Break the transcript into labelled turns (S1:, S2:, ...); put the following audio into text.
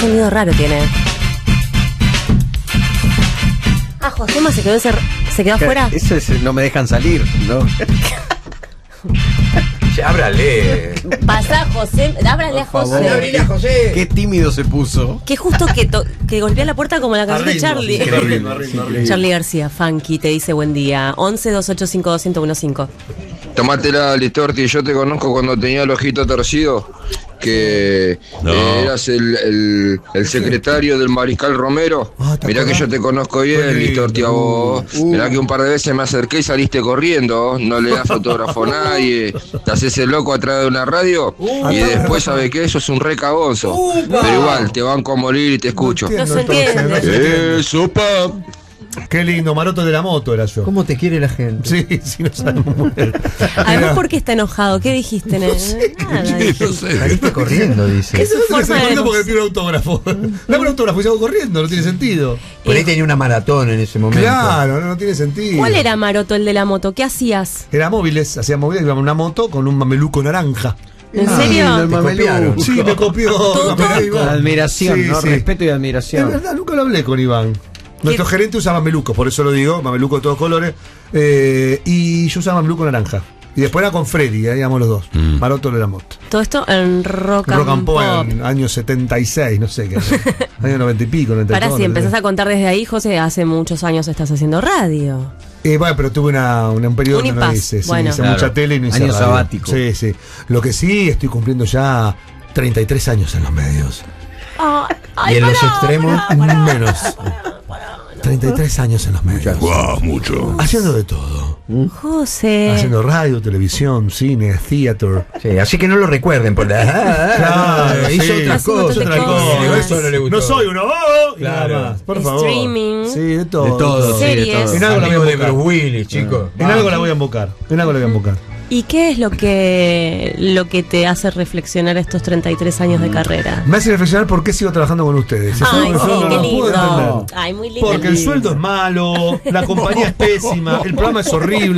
S1: sonido raro tiene. Ah, Josema se quedó afuera.
S2: Eso es, no me dejan salir, ¿no?
S3: Che, ábrale.
S1: Pasá, José. Ábrale a José.
S3: Ábrale a José.
S2: Qué tímido se puso.
S1: Qué justo que golpea la puerta como la canción de Charlie.
S2: Increíble.
S1: Charlie García, Funky, te dice buen día. 11-2852-1015.
S4: Tomátela, Listorti, yo te conozco cuando tenía el ojito torcido, que eras el secretario del Mariscal Romero. Mirá que yo te conozco bien, Listorti, a vos. Mirá que un par de veces me acerqué y saliste corriendo, no le das autógrafo a nadie, te haces el loco atrás de una radio y después sabes que eso es un re cagoso. Pero igual, te banco a morir y te escucho.
S1: No se entiende.
S4: Eso, pa.
S5: Qué lindo, Maroto de la moto era yo.
S2: ¿Cómo te quiere la gente?
S5: Sí, no sabemos muy bien.
S1: Además, ¿por qué está enojado? ¿Qué dijiste, nene? Nada, dijiste.
S2: Saliste corriendo, dice.
S1: Es su forma de
S5: porque le pido un autógrafo. Dame un autógrafo y salgo corriendo, no tiene sentido.
S2: Por ahí tenía una maratón en ese momento.
S5: Claro, no tiene sentido.
S1: ¿Cuál era Maroto, el de la moto? ¿Qué hacías?
S5: Era móviles, hacía móviles, íbamos en una moto con un mameluco naranja.
S1: ¿En serio?
S2: El mameluco.
S5: Sí, me copió.
S1: Todo
S5: Iván.
S2: Admiración,
S5: Sí,
S2: ¿no?
S5: sí.
S2: Respeto y
S5: Es
S2: admiración.
S5: verdad, nunca lo hablé con Iván. Nuestro gerente usa mamelucos, por eso lo digo, mameluco de todos colores. Y yo usaba mameluco naranja. Y después era con Freddy, ahí íbamos los dos. Maroto de la moto.
S1: Todo esto en Rock and
S5: Pop
S1: Pop.
S5: en años 76, no sé qué. Años 90 y pico, 90 y
S1: Para
S5: todo,
S1: si
S5: no
S1: empezás
S5: sé.
S1: a contar desde ahí, José, hace muchos años estás haciendo radio.
S5: Bueno, pero tuve un periodo
S1: Un
S5: que no
S1: impasse,
S5: hice. Sí,
S1: bueno.
S5: hice
S2: Claro.
S5: mucha tele y no hice
S2: Año
S5: radio.
S2: sabático.
S5: Sí, sí. Lo que sí, estoy cumpliendo ya 33 años en los medios.
S2: Y en los extremos,
S5: Menos. 33 años en los medios.
S3: Mucho.
S5: Haciendo de todo.
S1: José.
S5: Haciendo radio, televisión, cine, theater.
S2: sí, así que no lo recuerden por la... hizo
S5: sí.
S2: otra
S1: Hace un
S2: cosa,
S1: montón de
S2: otra
S1: cosas.
S2: cosa.
S3: Eso no le gustó.
S5: No soy uno. Y nada
S3: Claro.
S5: más, por favor.
S1: Streaming.
S5: Sí, de todo.
S2: De todo, sí, de
S1: Series.
S2: todo.
S5: En algo la voy a
S3: Amigo de
S5: invocar.
S3: Bruce Willis, chicos.
S5: En algo la voy a invocar. En algo la voy a invocar.
S1: ¿Y qué es lo que te hace reflexionar estos 33 años de carrera?
S5: Me hace reflexionar por qué sigo trabajando con ustedes. Eso
S1: Ay,
S5: no
S1: sí,
S5: lo
S1: qué
S5: puedo
S1: lindo.
S5: entender.
S1: Ay, muy lindo.
S5: Porque el sueldo es malo, la compañía es pésima, el programa es horrible.